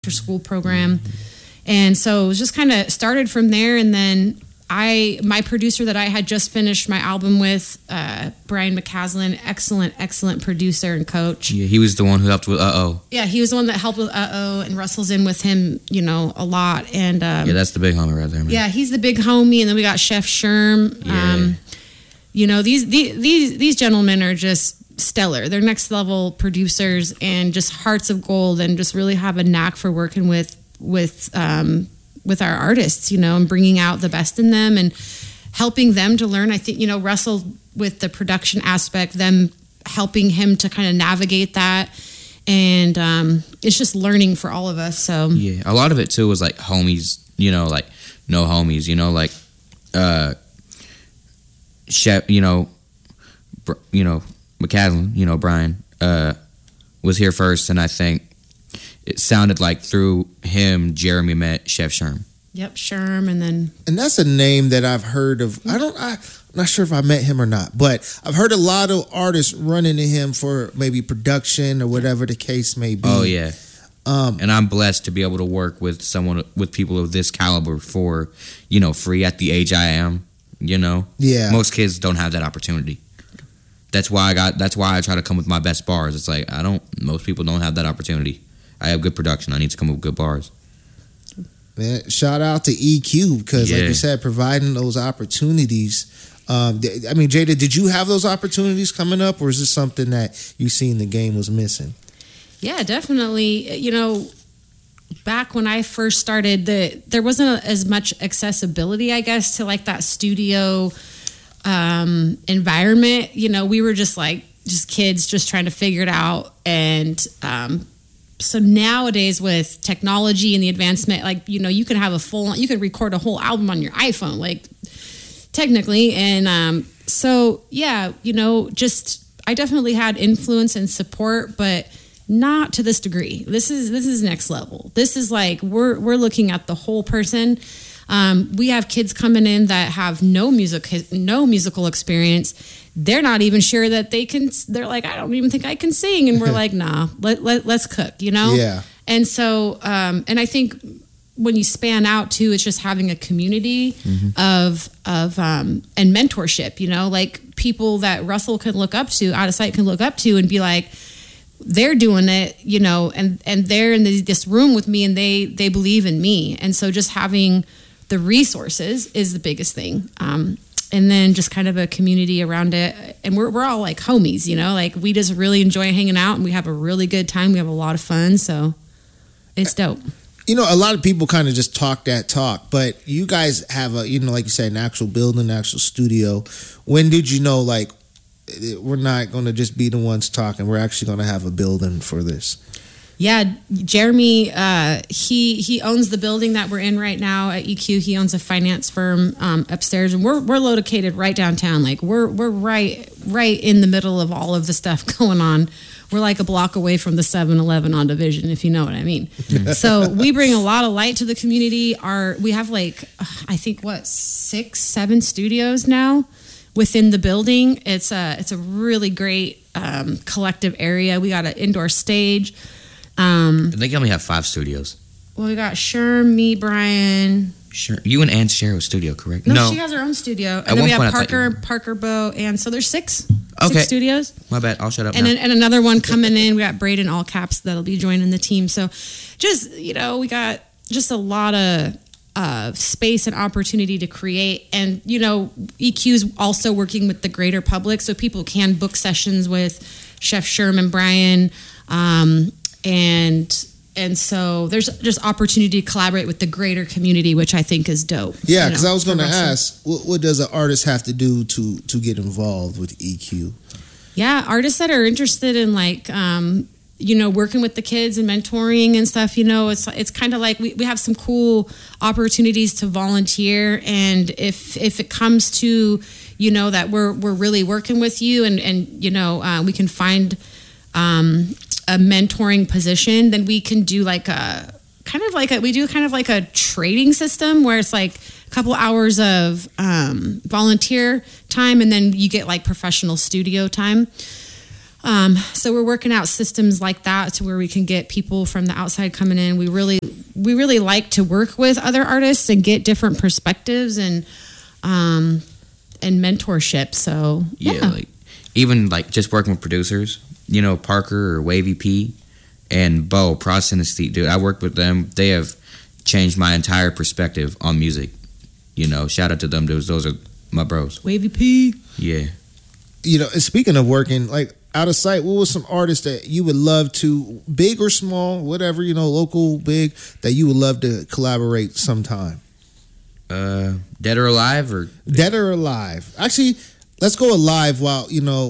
after school program. And so it was just kind of started from there. And then my producer that I had just finished my album with, Brian McCaslin, excellent producer and coach. Yeah, he was the one who helped with Uh-Oh. Yeah, he was the one that helped with Uh-Oh, and Russell's in with him, a lot. And yeah, that's the big homie right there, man. Yeah, he's the big homie. And then we got Chef Sherm. Yeah. These gentlemen are just stellar. They're next level producers and just hearts of gold, and just really have a knack for working with our artists, and bringing out the best in them and helping them to learn. I think, Russell, with the production aspect, them helping him to kind of navigate that. And it's just learning for all of us. So yeah, a lot of it too was like homies, like no homies, like Chef, McCaslin, Brian was here first, and I think it sounded like through him, Jeremy met Chef Sherm. Yep, Sherm, and that's a name that I've heard of. I'm not sure if I met him or not, but I've heard a lot of artists run into him for maybe production or whatever the case may be. Oh yeah, and I'm blessed to be able to work with people of this caliber for, free at the age I am. Yeah, most kids don't have that opportunity. That's why I try to come with my best bars. It's like most people don't have that opportunity. I have good production. I need to come up with good bars. Man, shout out to EQ because, like you said, providing those opportunities. Jada, did you have those opportunities coming up, or is this something that you seen the game was missing? Yeah, definitely. Back when I first started, there wasn't as much accessibility, I guess, to like that studio environment. We were just kids just trying to figure it out. And so nowadays with technology and the advancement, you can have you can record a whole album on your iPhone, technically. And so yeah, I definitely had influence and support, but not to this degree. This is next level. This is we're looking at the whole person. We have kids coming in that have no musical experience. They're not even sure that they can. They're like, I don't even think I can sing, and we're like, nah, let's cook, Yeah. And so, and I think when you span out too, it's just having a community of and mentorship. People that Russell can look up to, Out of Sight can look up to, and be like, they're doing it, and they're in this room with me, and they believe in me, and so just having the resources is the biggest thing. And then just kind of a community around it. And we're all like homies, we just really enjoy hanging out, and we have a really good time. We have a lot of fun. So it's dope. A lot of people kind of just talk that talk, but you guys have like you said, an actual building, an actual studio. When did you know, we're not going to just be the ones talking, we're actually going to have a building for this? Yeah, Jeremy, he owns the building that we're in right now at EQ. He owns a finance firm upstairs, and we're located right downtown. We're right in the middle of all of the stuff going on. We're like a block away from the 7-Eleven on Division, if you know what I mean. So we bring a lot of light to the community. We have I think 6-7 studios now within the building. It's a really great collective area. We got an indoor stage. I think I only have 5 studios. Well, we got Sherm, me, Brian. Sure, you and Ann share a studio, correct? No, she has her own studio. And then we have Parker, Bo, and so there's 6 studios. My bad, I'll shut up and now. And another one coming in. We got Braden, all caps, that'll be joining the team. So just, we got just a lot of space and opportunity to create. And, EQ's also working with the greater public, so people can book sessions with Chef Sherm and Brian. And so there's just opportunity to collaborate with the greater community, which I think is dope. Yeah, because I was going to ask, what does an artist have to do to get involved with EQ? Yeah, artists that are interested in working with the kids and mentoring and stuff. It's kind of like we have some cool opportunities to volunteer, and if it comes to that we're really working with you, and we can find a mentoring position, then we can do we do kind of like a trading system where it's like a couple hours of volunteer time, and then you get professional studio time. So we're working out systems like that to where we can get people from the outside coming in. We really like to work with other artists and get different perspectives and mentorship. So Yeah, like even like just working with producers, Parker or Wavy P and Bo, Prod Synesthete, dude. I worked with them. They have changed my entire perspective on music. Shout out to them dudes. Those are my bros. Wavy P. Yeah. And speaking of working, like out of sight, what was some artists that you would love to, big or small, whatever, local, big, that you would love to collaborate sometime? Dead or alive or Dead or alive? Actually, let's go alive while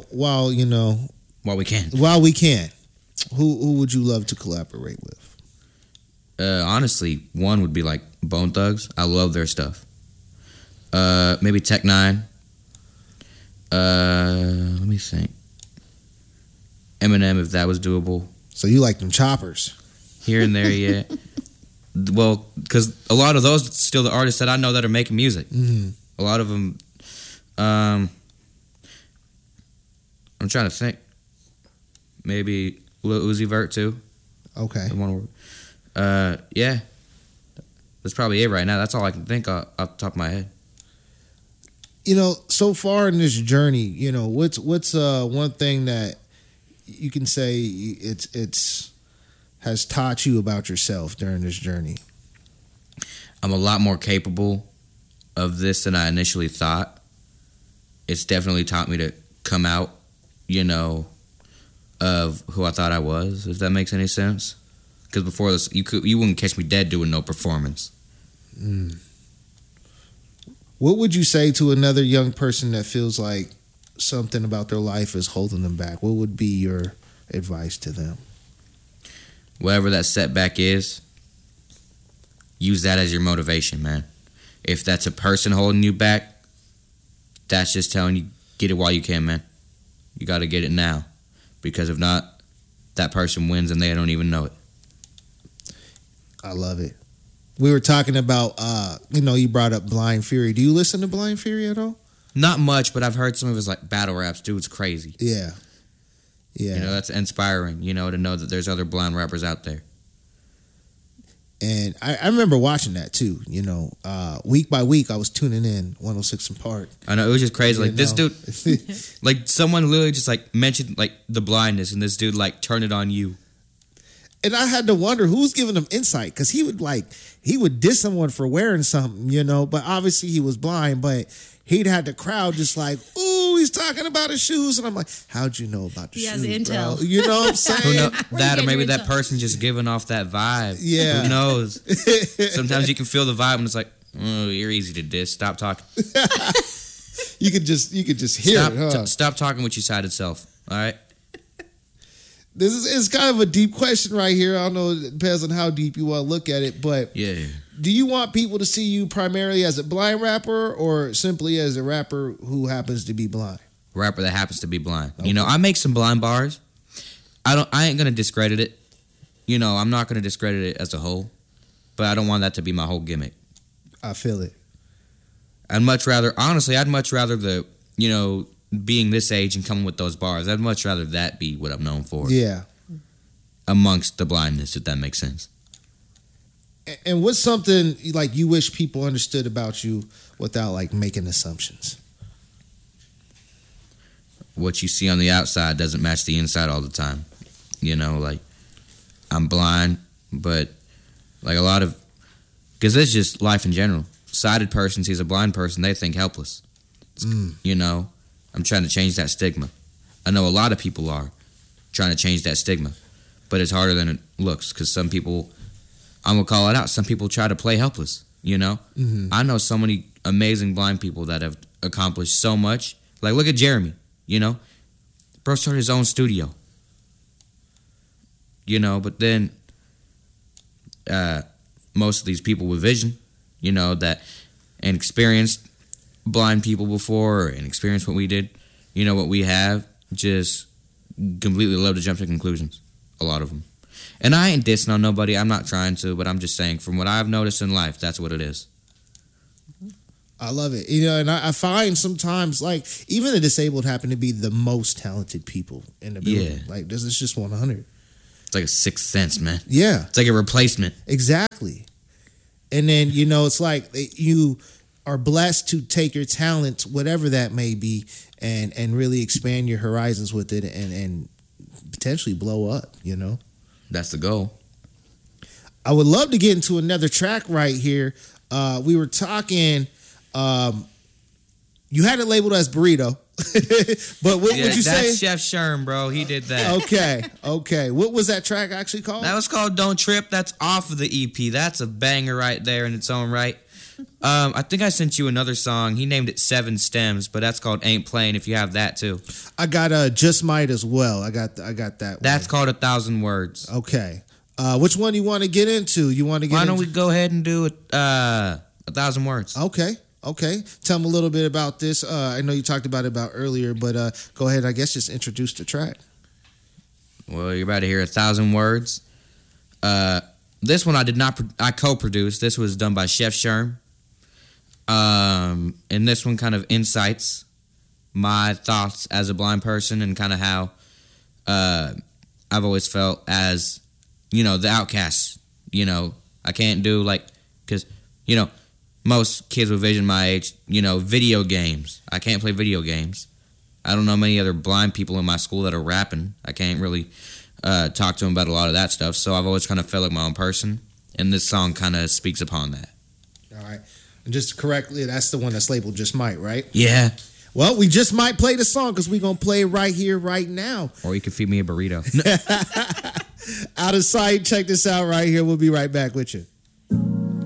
we can. While we can. Who would you love to collaborate with? Honestly, one would be like Bone Thugs. I love their stuff. Maybe Tech Nine. Let me think. Eminem, if that was doable. So you like them choppers? Here and there, yeah. Well, because a lot of those still the artists that I know that are making music. Mm-hmm. A lot of them. I'm trying to think. Maybe Lil Uzi Vert too. Okay. Yeah. That's probably it right now. That's all I can think off the top of my head. So far in this journey, what's one thing that you can say it's has taught you about yourself during this journey? I'm a lot more capable of this than I initially thought. It's definitely taught me to come out, of who I thought I was, if that makes any sense. Because before this, you wouldn't catch me dead doing no performance. What would you say to another young person that feels like something about their life is holding them back? What would be your advice to them? Whatever that setback is, use that as your motivation, man. If that's a person holding you back, that's just telling you, get it while you can, man. You got to get it now. Because if not, that person wins and they don't even know it. I love it. We were talking about, you brought up Blind Fury. Do you listen to Blind Fury at all? Not much, but I've heard some of his like battle raps. Dude's crazy. Yeah. Yeah. That's inspiring, to know that there's other blind rappers out there. And I remember watching that too, week by week I was tuning in 106 and Park. I know, it was just crazy. Like this dude, like someone literally just like mentioned like the blindness and this dude like turned it on you. And I had to wonder who's giving him insight, because he would diss someone for wearing something, but obviously he was blind, but he'd had the crowd just like, ooh, he's talking about his shoes. And I'm like, how'd you know about the shoes, He has intel. bro? You know what I'm saying? That or maybe that person just giving off that vibe. Yeah. Who knows? Sometimes you can feel the vibe and it's like, oh, you're easy to diss. Stop talking. You could just hear it, huh? Stop talking with your sided self. All right? This is kind of a deep question right here. I don't know, it depends on how deep you want to look at it, but Yeah. do you want people to see you primarily as a blind rapper or simply as a rapper who happens to be blind? Rapper that happens to be blind. Okay. I make some blind bars. I ain't gonna discredit it. I'm not gonna discredit it as a whole. But I don't want that to be my whole gimmick. I feel it. I'd much rather the, being this age and coming with those bars, I'd much rather that be what I'm known for. Yeah. Amongst the blindness, if that makes sense. And what's something like you wish people understood about you without like making assumptions? What you see on the outside doesn't match the inside all the time. Like I'm blind, but like a lot of, because it's just life in general. Sighted person sees a blind person, they think helpless. I'm trying to change that stigma. I know a lot of people are trying to change that stigma, but it's harder than it looks, because some people, I'm going to call it out, some people try to play helpless, Mm-hmm. I know so many amazing blind people that have accomplished so much. Like, look at Jeremy, Bro started his own studio. But then most of these people with vision, that and experienced blind people before and experienced what we did, what we have, just completely love to jump to conclusions. A lot of them. And I ain't dissing on nobody. I'm not trying to, but I'm just saying from what I've noticed in life, that's what it is. I love it. You know, and I find sometimes, like, even the disabled happen to be the most talented people in the building. Yeah. Like, this is just 100. It's like a sixth sense, man. Yeah. It's like a replacement. Exactly. And then, you know, it's like you are blessed to take your talent, whatever that may be, and really expand your horizons with it and potentially blow up, you know? That's the goal. I would love to get into another track right here. We were talking, you had it labeled as Burrito, but what would you say? That's Chef Sherm, bro. He did that. Okay. What was that track actually called? That was called Don't Trip. That's off of the EP. That's a banger right there in its own right. I think I sent you another song. He named it Seven Stems, but that's called Ain't Playin' if you have that too. I got Just Might as well. I got that That's one. called 1,000 Words. Okay. Which one do you want to get into? Why don't we go ahead and do 1,000 Words? Okay. Tell me a little bit about this. I know you talked about it earlier, but go ahead. I guess just introduce the track. Well, you're about to hear 1,000 Words. This one I co-produced. This was done by Chef Sherm. And this one kind of incites my thoughts as a blind person and kind of how I've always felt as, you know, the outcast. You know, I can't do because, you know, most kids with vision my age, you know, video games. I can't play video games. I don't know many other blind people in my school that are rapping. I can't really talk to them about a lot of that stuff. So I've always kind of felt like my own person. And this song kind of speaks upon that. All right. And just correctly, that's the one that's labeled Just Might, right? Yeah. Well, we just might play the song because we're going to play it right here, right now. Or you can feed me a burrito. Out of sight. Check this out right here. We'll be right back with you.